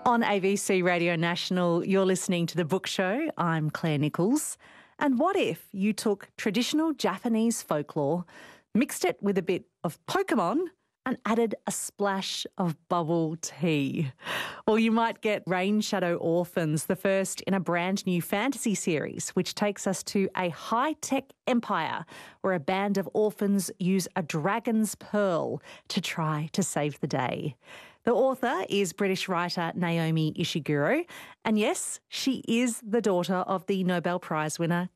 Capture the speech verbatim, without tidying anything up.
On A B C Radio National, you're listening to The Book Show. I'm Claire Nichols. And what if you took traditional Japanese folklore, mixed it with a bit of Pokemon and added a splash of bubble tea? Or you might get Rain Shadow Orphans, the first in a brand new fantasy series, which takes us to a high-tech empire where a band of orphans use a dragon's pearl to try to save the day. The author is British writer Naomi Ishiguro, and yes, she is the daughter of the Nobel Prize winner